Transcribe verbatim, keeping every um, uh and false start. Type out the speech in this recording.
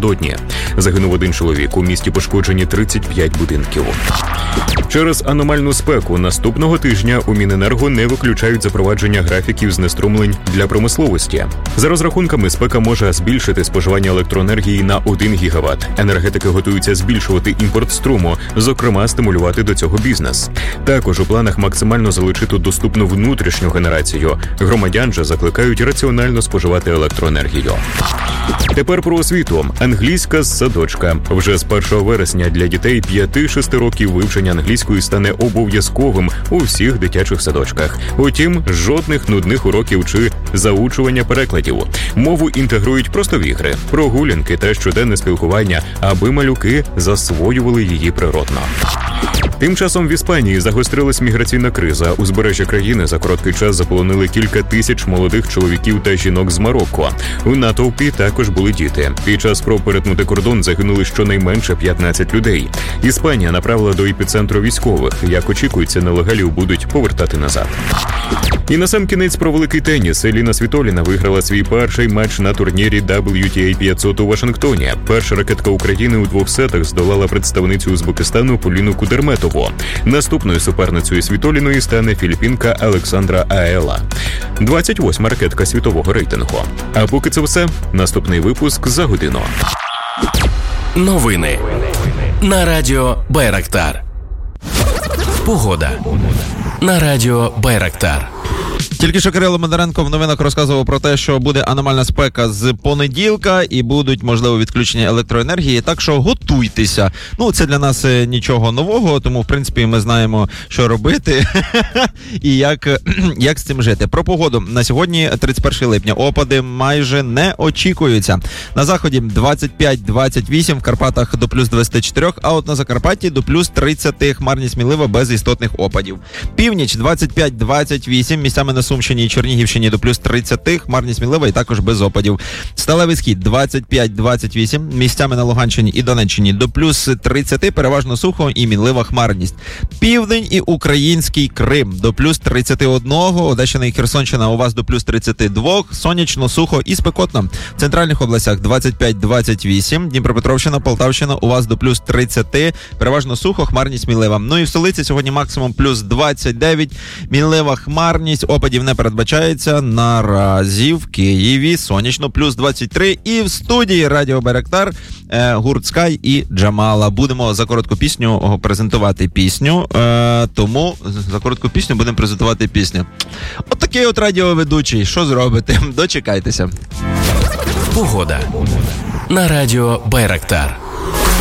напередодні. Загинув один чоловік, у місті пошкоджені тридцять п'ять будинків. Через аномальну спеку наступного тижня у Міненерго не виключають запровадження графіків знеструмлень для промисловості. За розрахунками, спека може збільшити споживання електроенергії на один гігават. Енергетики готуються збільшувати імпорт струму, зокрема стимулювати до цього бізнес. Також у планах максимально залучити доступну внутрішню генерацію. Громадян же закликають раціонально споживати електроенергію. Тепер про освіту. Англійська з садочка. Вже з першого вересня для дітей п'яти-шести років вивчення англійської стане обов'язковим у всіх дитячих садочках. Утім, жодних нудних уроків чи заучування перекладів. Мову інтегрують просто в ігри, прогулянки та щоденне спілкування, аби малюки засвоювали її природно. Тим часом в Іспанії загострилась міграційна криза. Узбережжя країни за короткий час заполонили кілька тисяч молодих чоловіків та жінок з Марокко. У натовпі також були діти. Під час спроб перетнути кордон загинули щонайменше п'ятнадцять людей. Іспанія направила до епіцентру військових. Як очікується, нелегалів будуть повертати назад. І насамкінець про великий теніс. Еліна Світоліна виграла свій перший матч на турнірі дабл ю ті ей п'ятсот у Вашингтоні. Перша ракетка України у двох сетах здолала представницю Узбекистану Поліну Кудерметову. Наступною суперницею Світоліної стане філіппінка Олександра Аела. двадцять восьма ракетка світового рейтингу. А поки це все, наступний випуск за годину. Новини на радіо Байрактар. Погода на радіо Байрактар. Тільки що Кирило Бондаренко в новинах розказував про те, що буде аномальна спека з понеділка і будуть, можливо, відключення електроенергії, так що готуйтеся. Ну, це для нас нічого нового, тому, в принципі, ми знаємо, що робити і як, як з цим жити. Про погоду. На сьогодні, тридцять перше липня, опади майже не очікуються. На заході двадцять п'ять двадцять вісім, в Карпатах до плюс двадцять чотири, а от на Закарпатті до плюс тридцять, хмарність смілива без істотних опадів. Північ двадцять п'ять двадцять вісім, місцями на Сумщині і Чернігівщині до плюс тридцять, хмарність смілива і також без опадів. Сталевий Схід двадцять п'ять двадцять вісім, місцями на Луганщині і Донеччині до плюс тридцять, переважно сухо і мінлива хмарність. Південь і Український Крим до плюс тридцять один, Одещина і Херсонщина у вас до плюс тридцять два, сонячно, сухо і спекотно. В центральних областях двадцять п'ять двадцять вісім, Дніпропетровщина, Полтавщина у вас до плюс тридцять, переважно сухо, хмарність мінлива. Ну і в столиці сьогодні максимум плюс двадцять дев'ять, мінлива хмарність, опадів не передбачається. Наразі в Києві сонячно, плюс двадцять три. І в студії Радіо Байрактар е, гурт Скай і Джамала. Будемо за коротку пісню презентувати пісню. Е, тому за коротку пісню будемо презентувати пісню. От такий от радіоведучий. Що зробите? Дочекайтеся. Погода на радіо Байрактар.